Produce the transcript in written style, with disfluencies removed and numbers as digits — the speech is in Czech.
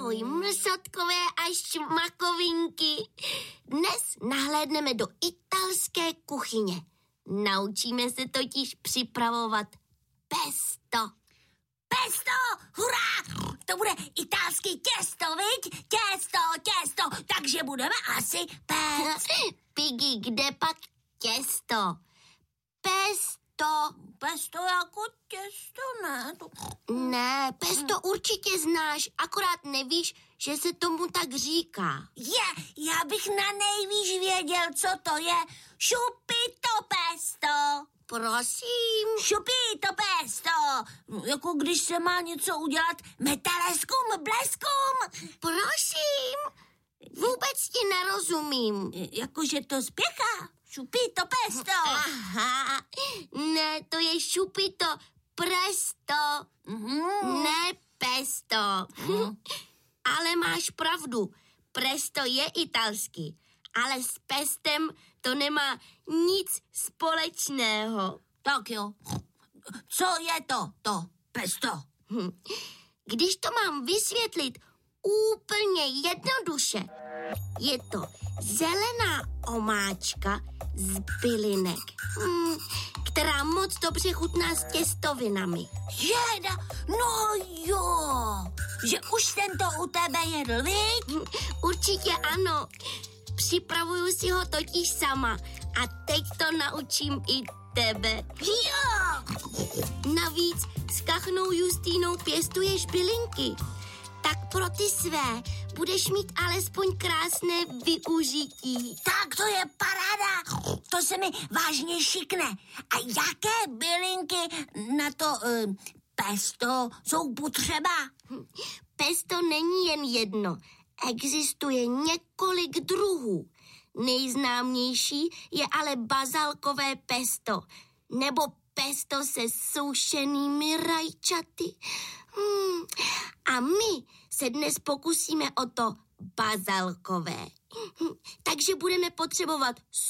ahoj mrsotkové a šmakovinky. Dnes nahlédneme do italské kuchyně. Naučíme se totiž připravovat pesto. Pesto, hurá! To bude italský těsto, viď? Těsto, takže budeme asi péct. Piggy, kde pak těsto? Pesto. Pesto jako těsto, ne? Ne, pesto určitě znáš, akorát nevíš, že se tomu tak říká. Já bych na nejvíc věděl, co to je. Šupito pesto. Prosím. Šupito pesto. Jako když se má něco udělat metaleskum, bleskum. Prosím. Vůbec ti nerozumím. Jakože to spěchá. Šupito pesto. Aha, ne, to je šupito presto, ne pesto. Ale máš pravdu, presto je italský, ale s pestem to nemá nic společného. Tak jo, co je to pesto? Když to mám vysvětlit úplně jednoduše, je to zelená omáčka z bylinek, která moc dobře chutná s těstovinami. Jeda, no jo, že už jsem to u tebe jedl, viď? Určitě ano, připravuju si ho totiž sama a teď to naučím i tebe. Jo! Navíc s kachnou Justínou pěstuješ bylinky. Tak pro ty své budeš mít alespoň krásné využití. Tak to je paráda, to se mi vážně šikne. A jaké bylinky na to pesto jsou potřeba? Pesto není jen jedno, existuje několik druhů. Nejznámější je ale bazalkové pesto, nebo pesto se sušenými rajčaty. A my se dnes pokusíme o to bazalkové. Takže budeme potřebovat